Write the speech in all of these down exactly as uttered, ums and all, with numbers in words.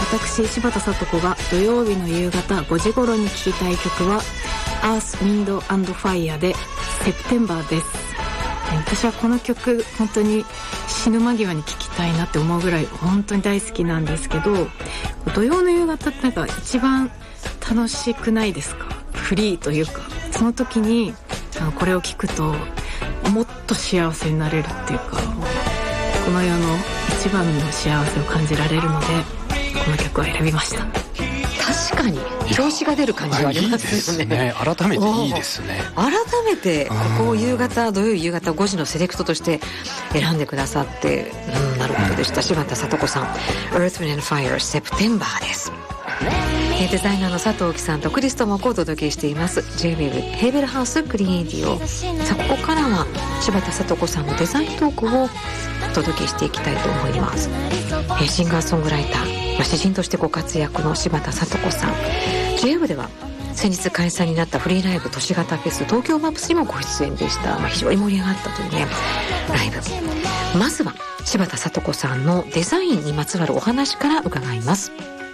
私柴田聡子が土曜日の夕方ごじ頃に聴きたい曲は Earth, Wind and Fire で September です。私はこの曲本当に死ぬ間際に聴きたいなって思うぐらい本当に大好きなんですけど、土曜の夕方ってなんか一番楽しくないですか？フリーというか、その時にあのこれを聴くともっと幸せになれるっていうか、この世の一番の幸せを感じられるのでこの曲を選びました。 確かに調子が出る感じがありますよね。 いいですね。改めていいですね。 改めてここを夕方土曜夕方ごじのセレクトとして選んでくださって、うん、なるほどでした。柴田聡子さん Earth, Wind and Fire September です。デザイナーの佐藤貴さんとクリストモコをお届けしています J-ウェーブ ヘーベルハウスクリエイティオ。さあここからは柴田聡子さんのデザイントークをお届けしていきたいと思います。えシンガーソングライター、まあ、詩人としてご活躍の柴田聡子さん、 J-ウェーブ では先日開催になったフリーライブ都市型フェス東京マップスにもご出演でした。まあ、非常に盛り上がったというねライブ。まずは柴田聡子さんのデザインにまつわるお話から伺います。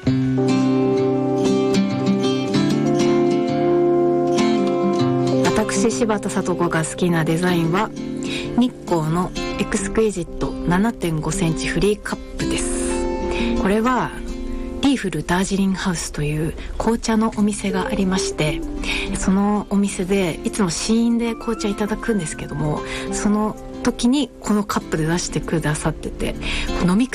私柴田聡子が好きなデザインは日光のエクスクイジット ななてんごセンチフリーカップです。これはリーフルダージリンハウスという紅茶のお店がありまして、そのお店でいつも試飲で紅茶いただくんですけども、その時にこのカップで出してくださってて、飲み